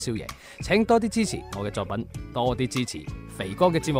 少爺，請多啲支持我嘅作品，多啲支持肥哥嘅節目。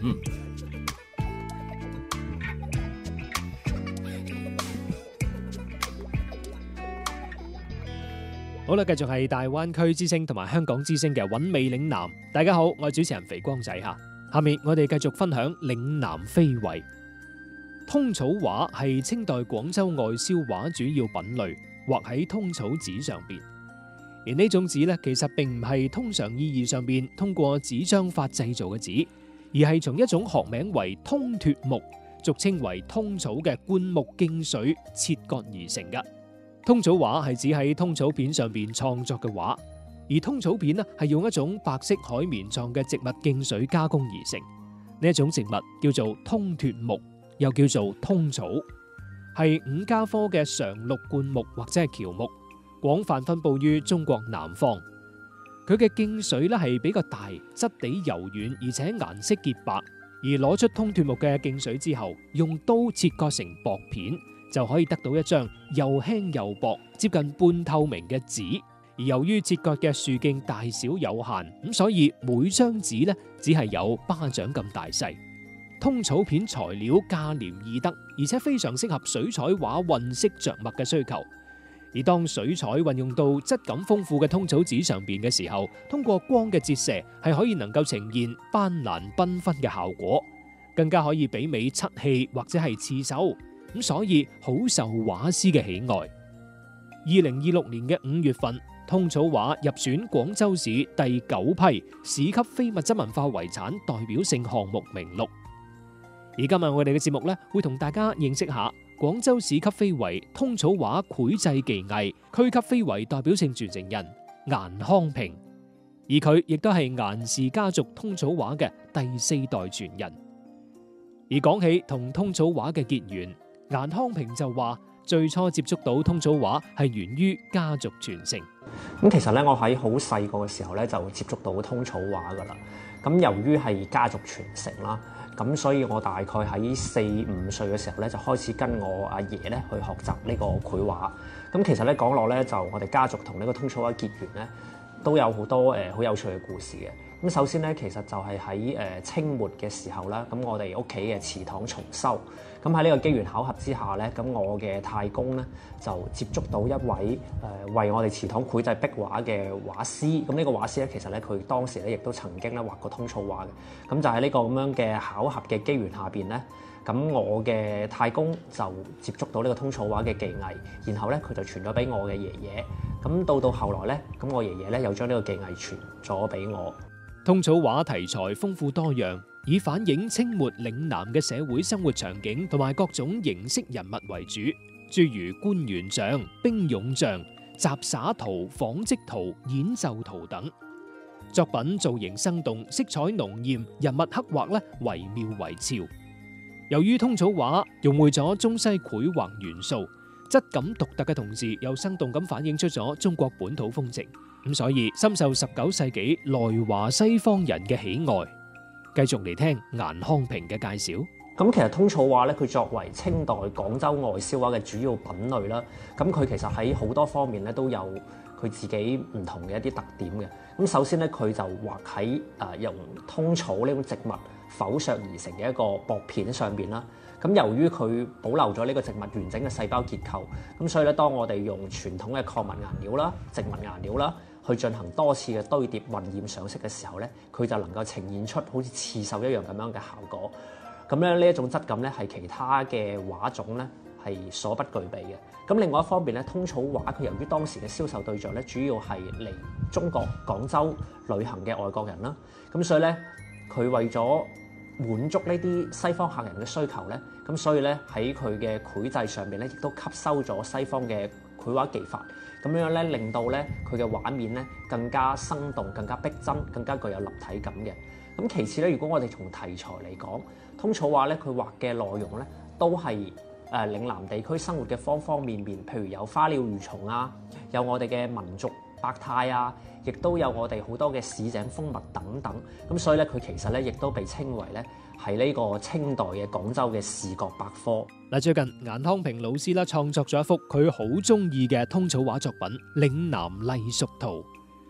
好啦，繼續係大灣區之聲同埋香港之聲嘅韻味嶺南。大家好，我係主持人肥光仔吓。下面我哋繼續分享嶺南非遺。通草畫係清代廣州外銷畫主要品類，畫喺通草紙上邊。而呢種紙呢，其實並唔係通常意義上邊通過紙張法製造嘅紙，而係從一種學名為通脱木，俗稱為通草嘅灌木莖水切割而成嘅。通草畫係指喺通草片上邊創作嘅畫，而通草片呢係用一種白色海綿狀嘅植物莖水加工而成。呢一種植物叫做通脱木，又叫做通草，係五加科嘅常綠灌木或者係喬木，廣泛分布於中國南方。佢嘅莖水呢係比較大，質地柔軟，而且顏色潔白。而攞出通脱木嘅莖水之後，用刀切割成薄片，就可以得到一張又輕又薄、接近半透明嘅紙。而由於切割嘅樹徑大小有限，咁所以每張紙呢只係有巴掌咁大細。通草片材料價廉易得，而且非常適合水彩畫混色着墨嘅需求。而當水彩運用到質感豐富嘅通草紙上邊嘅時候，通過光嘅折射係可以能夠呈現斑斕繽紛嘅效果，更加可以媲美漆器或者係刺繡，咁所以好受畫師嘅喜愛。2026年嘅5月份，通草畫入選廣州市第9批市級非物質文化遺產代表性項目名錄。而今日我哋嘅節目呢，會同大家認識下廣州市級非遺通草畫繪製技藝區級非遺代表性傳承人顏康平，而佢亦都係顏氏家族通草畫嘅第4代傳人。而講起同通草畫嘅結緣，顏康平就話最初接觸到通草畫係源於家族傳承。 咁其實咧，我喺好細個嘅時候咧就接觸到通草畫噶啦。咁由於係家族傳承啦，咁所以我大概喺4、5歲嘅時候咧就開始跟我阿爺咧去學習呢個繪畫。咁其實咧講落咧，就我哋家族同呢個通草畫結緣咧，都有好多好有趣嘅故事嘅。咁首先咧，其實就係喺清末嘅時候啦，咁我哋屋企嘅祠堂重修。咁喺呢個機緣巧合之下咧，咁我嘅太公咧就接觸到一位為我哋祠堂繪製壁畫嘅畫師。咁呢個畫師咧，其實咧佢當時咧亦都曾經咧畫過通草畫嘅。咁就喺呢個咁樣嘅巧合嘅機緣下邊咧，咁我嘅太公就接觸到呢個通草畫嘅技藝，然後咧佢就傳咗俾我嘅爺爺。咁到後來咧，咁我爺爺咧又將呢個技藝傳咗俾我。 通草畫題材豐富多樣，以反映清末嶺南嘅社會生活場景同埋各種形式人物為主，諸如官員像、兵勇像、雜耍圖、紡織圖、演奏圖等。作品造型生動，色彩濃豔，人物刻畫咧惟妙惟肖。由於通草畫融匯咗中西繪畫元素，質感獨特嘅同時，又生動咁反映出咗中國本土風情。咁所以深受19世紀來華西方人嘅喜愛。繼續嚟聽顏康平嘅介紹。 咁其實通草畫咧，佢作為清代廣州外銷畫嘅主要品類啦，咁佢其實喺好多方面咧都有佢自己唔同嘅一啲特點嘅。咁首先咧，佢就畫喺用通草呢種植物剖削而成嘅一個薄片上邊啦。咁由於佢保留咗呢個植物完整嘅細胞結構，咁所以咧，當我哋用傳統嘅礦物顏料啦、植物顏料啦，去進行多次嘅堆疊混染上色嘅時候咧，佢就能夠呈現出好似刺繡一樣咁樣嘅效果。咁咧呢一種質感咧係其他嘅畫種咧係所不具備嘅。咁另外一方面咧，通草畫佢由於當時嘅銷售對象咧主要係嚟中國廣州旅行嘅外國人啦，咁所以咧佢為咗滿足呢啲西方客人嘅需求咧，咁所以咧喺佢嘅繪製上邊咧亦都吸收咗西方嘅繪畫技法，咁樣咧令到咧佢嘅畫面咧更加生動、更加逼真、更加具有立體感嘅。咁其次咧，如果我哋從題材嚟講，通草畫咧佢畫嘅內容咧都係嶺南地區生活嘅方方面面，譬如有花鳥魚蟲啊，有我哋嘅民族百態啊，亦都有我哋好多嘅市井風物等等。咁所以咧，佢其實咧亦都被稱為咧係呢個清代嘅廣州嘅視覺百科。 嗱，最近顏康平老師啦創作咗一幅佢好中意嘅通草畫作品《嶺南麗蜀圖》。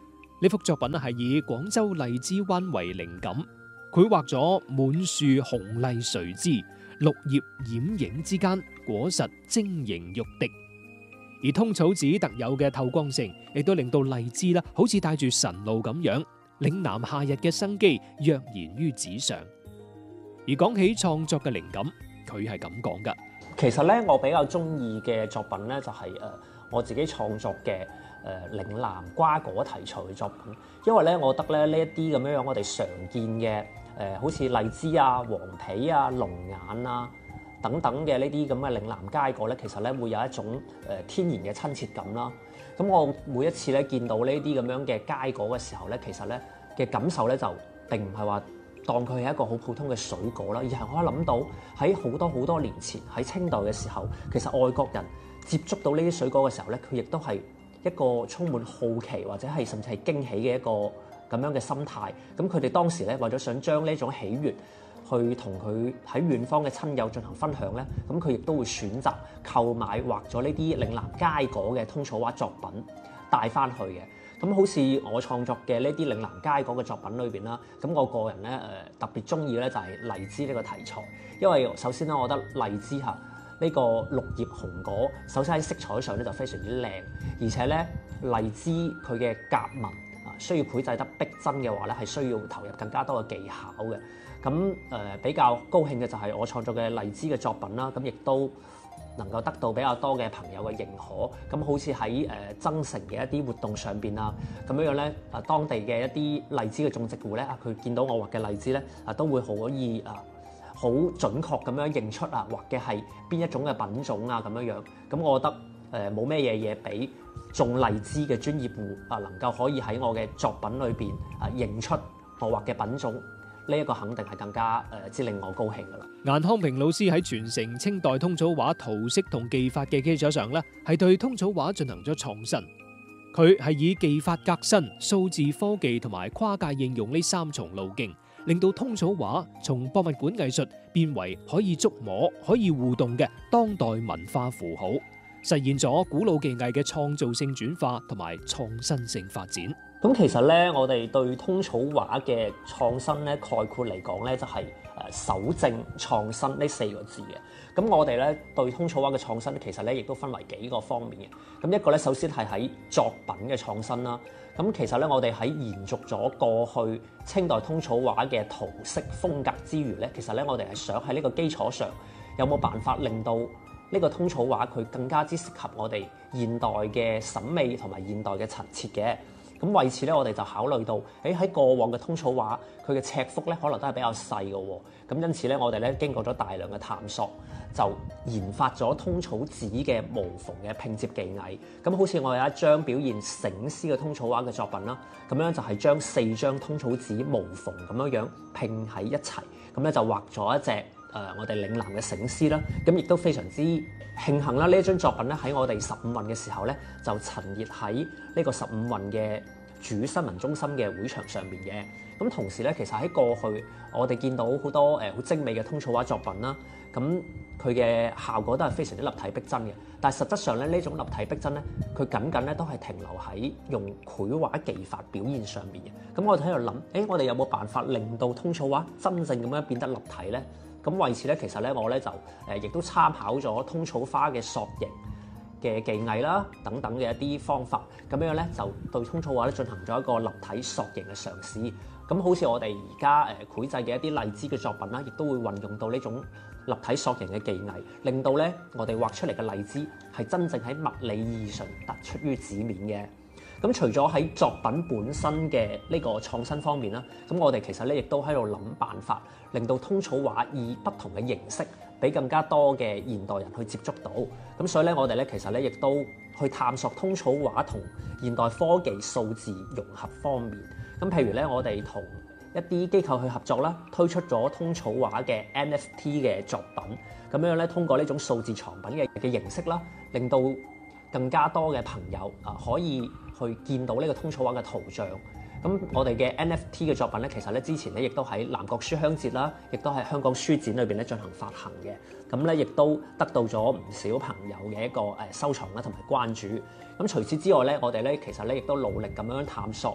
呢幅作品係以廣州荔枝灣為靈感，繪畫咗滿樹紅荔垂枝，綠葉掩影之間，果實晶瑩欲滴。而通草紙特有嘅透光性，亦都令到荔枝啦，好似帶住晨露咁樣，嶺南夏日嘅生機躍然於紙上。而講起創作嘅靈感，佢係咁講噶。 其實咧，我比較中意嘅作品咧，就係我自己創作嘅嶺南瓜果題材嘅作品。因為咧，我覺得咧呢一啲咁樣我哋常見嘅好似荔枝啊、黃皮啊、龍眼啊等等嘅呢啲咁嘅嶺南佳果咧，其實咧會有一種天然嘅親切感啦。咁我每一次咧見到呢啲咁樣嘅佳果嘅時候咧，其實咧嘅感受咧就並唔係話當佢係一個好普通嘅水果啦，而係我諗到喺好多年前喺清代嘅時候，其實外國人接觸到呢啲水果嘅時候咧，佢亦都係一個充滿好奇或者係甚至係驚喜嘅一個咁樣嘅心態。咁佢哋當時咧為咗想將呢種喜悅去同佢喺遠方嘅親友進行分享咧，咁佢亦都會選擇購買畫咗呢啲嶺南佳果嘅通草畫作品帶翻去嘅。咁好似我創作嘅呢啲嶺南佳果嘅作品裏邊啦，咁我個人咧特別中意咧就係荔枝呢個題材，因為首先咧我覺得荔枝呢個綠葉紅果，首先喺色彩上咧就非常之靚，而且咧荔枝佢嘅夾紋需要繪製得逼真嘅話咧，係需要投入更加多嘅技巧嘅。咁比較高興嘅就係我創作嘅荔枝嘅作品啦，咁亦都能夠得到比較多嘅朋友嘅認可。咁好似喺增城嘅一啲活動上邊啊，咁樣咧當地嘅一啲荔枝嘅種植戶咧佢見到我畫嘅荔枝咧都會可以好準確咁樣認出畫嘅係邊一種嘅品種啊咁樣。咁我覺得冇咩嘢比種荔枝嘅專業戶能夠可以喺我嘅作品裏邊認出我畫嘅品種。呢一個肯定係更加之令我高興㗎啦。 顏康平老師喺傳承清代通草畫圖式同技法嘅基礎上咧，係對通草畫進行咗創新。佢係以技法革新、數字科技同埋跨界應用呢三重路徑，令到通草畫從博物館藝術變為可以觸摸、可以互動嘅當代文化符號，實現咗古老技藝嘅創造性轉化同埋創新性發展。 咁其實咧，我哋對通草畫嘅創新咧，概括嚟講咧，就係守正創新呢4個字嘅。咁我哋咧對通草畫嘅創新，其實咧亦都分為幾個方面嘅。咁一個咧，首先係喺作品嘅創新啦。咁其實咧，我哋喺延續咗過去清代通草畫嘅圖式風格之餘咧，其實咧我哋係想喺呢個基礎上，有冇辦法令到呢個通草畫佢更加之適合我哋現代嘅審美同埋現代嘅陳設嘅。咁為此咧，我哋就考慮到，喺過往嘅通草畫，佢嘅尺幅咧可能都係比較細嘅喎。咁因此咧，我哋咧經過咗大量嘅探索，就研發咗通草紙嘅無縫嘅拼接技藝。咁好似我有一張表現醒獅嘅通草畫嘅作品啦，咁樣就係將4張通草紙無縫咁樣拼喺一齊，咁咧就畫咗一隻我哋嶺南嘅醒獅啦。咁亦都非常之慶幸啦！呢一張作品咧喺我哋15運嘅時候咧，就陳列喺呢個15運嘅主新聞中心嘅會場上邊嘅。咁同時咧，其實喺過去我哋見到好多好精美嘅通草畫作品啦。咁佢嘅效果都係非常之立體逼真嘅。但係實質上咧，呢種立體逼真咧，佢僅咧都係停留喺用繪畫技法表現上邊嘅。咁我哋喺度諗，我哋有冇辦法令到通草畫真正咁樣變得立體咧？咁為此咧，其實咧我咧就亦都參考咗通草花嘅塑形嘅技藝啦，等等嘅一啲方法，咁樣咧就對通草畫咧進行咗一個立體塑形嘅嘗試。咁好似我哋而家繪製嘅一啲荔枝嘅作品啦，亦都會運用到呢種立體塑形嘅技藝，令到咧我哋畫出嚟嘅荔枝係真正喺物理意義上突出於紙面嘅。咁除咗喺作品本身嘅呢個創新方面啦，咁我哋其實咧亦都喺度諗辦法，令到通草畫以不同嘅形式，俾更加多嘅現代人去接觸到。咁所以咧，我哋咧其實咧亦都去探索通草畫同現代科技數字融合方面。咁譬如咧，我哋同一啲機構去合作啦，推出咗通草畫嘅 NFT 嘅作品。咁樣咧，通過呢種數字藏品嘅形式啦，令到更加多嘅朋友可以去見到呢個通草畫嘅圖像。咁我哋嘅 NFT 嘅作品咧，其實咧之前咧亦都喺南國書香節啦，亦都喺香港書展裏邊咧進行發行嘅。咁咧亦都得到咗唔少朋友嘅一個收藏啦同埋關注。咁除此之外咧，我哋咧其實咧亦都努力咁樣探索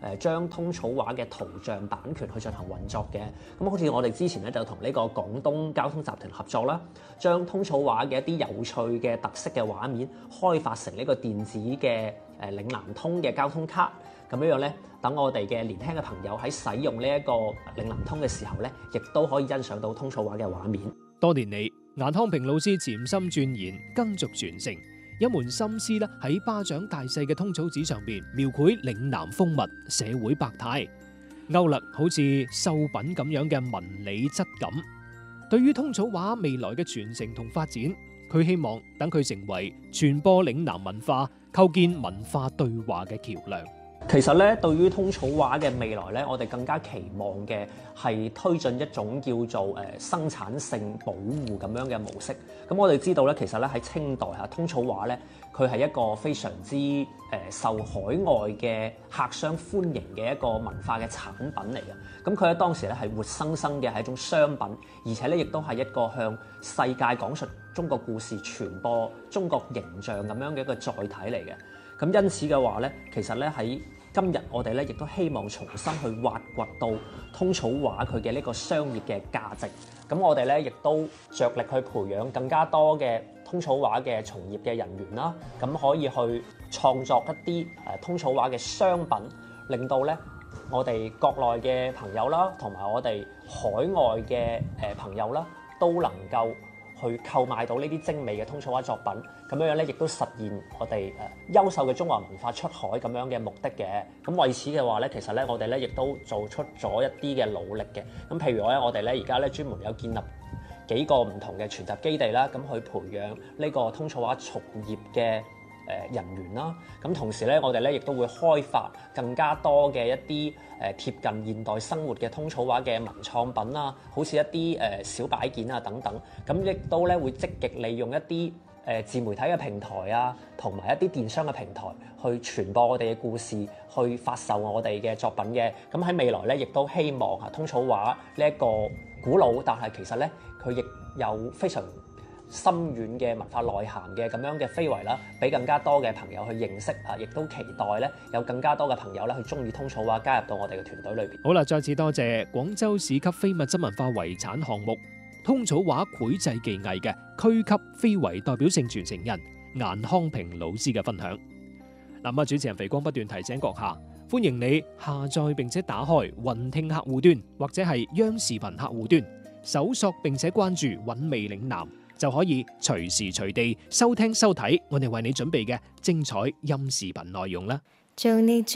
將通草畫嘅圖像版權去進行運作嘅。咁好似我哋之前咧就同呢個廣東交通集團合作啦，將通草畫嘅一啲有趣嘅特色嘅畫面開發成呢個電子嘅嶺南通嘅交通卡。咁樣咧，等我哋嘅年輕嘅朋友喺使用呢一個嶺南通嘅時候咧，亦都可以欣賞到通草畫嘅畫面。 多年嚟，顏康平老師潛心鑽研，耕續傳承，一門心思咧喺巴掌大細嘅通草紙上邊描繪嶺南風物、社會百態，勾勒好似繡品咁樣嘅紋理質感。對於通草畫未來嘅傳承同發展，佢希望等佢成為傳播嶺南文化、構建文化對話嘅橋梁。 其實咧，對於通草畫嘅未來咧，我哋更加期望嘅係推進一種叫做生產性保護咁樣嘅模式。咁我哋知道咧，其實咧喺清代嚇，通草畫咧，佢係一個非常之受海外嘅客商歡迎嘅一個文化嘅產品嚟嘅。咁佢喺當時咧係活生生嘅係一種商品，而且咧亦都係一個向世界講述中國故事、傳播中國形象咁樣嘅一個載體嚟嘅。咁因此嘅話咧，其實咧喺今日我哋咧亦都希望重新去挖掘到通草畫佢嘅呢個商業嘅價值。咁我哋咧亦都着力去培養更加多嘅通草畫嘅從業嘅人員啦，咁可以去創作一啲通草畫嘅商品，令到咧我哋國內嘅朋友啦，同埋我哋海外嘅朋友啦，都能夠去購買到呢啲精美嘅通草畫作品，咁樣咧亦都實現我哋優秀嘅中華文化出海咁樣嘅目的嘅。咁為此嘅話咧，其實咧我哋咧亦都做出咗一啲嘅努力嘅。咁譬如我哋咧而家咧專門有建立幾個唔同嘅傳習基地啦，咁去培養呢個通草畫從業嘅人員啦。咁同時咧，我哋咧亦都會開發更加多嘅一啲貼近現代生活嘅通草畫嘅文創品啦，好似一啲小擺件啊等等。咁亦都咧會積極利用一啲自媒體嘅平台啊，同埋一啲電商嘅平台去傳播我哋嘅故事，去發售我哋嘅作品嘅。咁喺未來咧，亦都希望通草畫呢一個古老，但係其實咧佢亦有非常深遠嘅文化內涵嘅咁樣嘅非遺啦，俾更加多嘅朋友去認識啊，亦都期待咧有更加多嘅朋友咧去中意通草畫，加入到我哋嘅團隊裏邊。 好啦，再次多謝廣州市級非物質文化遺產項目通草畫繪製技藝嘅區級非遺代表性傳承人顏康平老師嘅分享。嗱，主持人肥光不斷提醒閣下，歡迎你下載並且打開雲聽客戶端或者係央視頻客戶端，搜索並且關注韻味嶺南，就可以隨時隨地收聽收睇我哋為你準備嘅精彩音視頻內容啦。